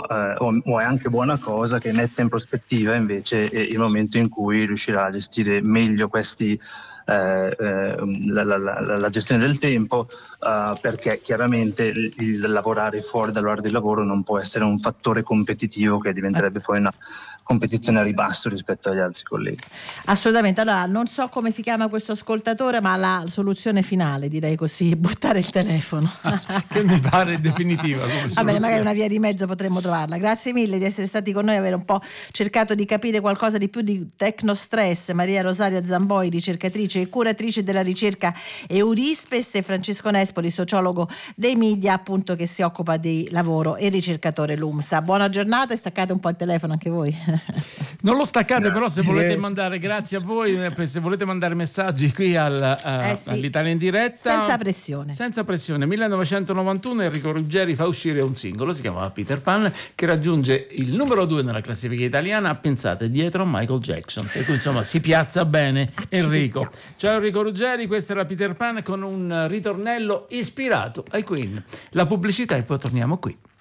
o è anche buona cosa che metta in prospettiva invece il momento in cui riuscirà a gestire meglio questi la gestione del tempo, perché chiaramente il lavorare fuori dall'ora di lavoro non può essere un fattore competitivo che diventerebbe poi una competizione a ribasso rispetto agli altri colleghi. Assolutamente. Allora, non so come si chiama questo ascoltatore, ma la soluzione finale, direi così, buttare il telefono. Che mi pare definitiva come Va bene, magari una via di mezzo potremmo trovarla. Grazie mille di essere stati con noi, aver un po' cercato di capire qualcosa di più di tecnostress. Maria Rosaria Zamboi, ricercatrice e curatrice della ricerca Eurispes, e Francesco Nespoli, sociologo dei media, appunto, che si occupa di lavoro e ricercatore LUMSA. Buona giornata e staccate un po' il telefono anche voi. Non lo staccate, però se volete mandare, grazie a voi, se volete mandare messaggi qui all'Italia in diretta, senza pressione. 1991 Enrico Ruggeri fa uscire un singolo, si chiamava Peter Pan, che raggiunge il numero 2 nella classifica italiana, pensate, dietro a Michael Jackson, per cui insomma si piazza bene Enrico. Ciao Enrico Ruggeri, questo era Peter Pan con un ritornello ispirato ai Queen. La pubblicità e poi torniamo qui.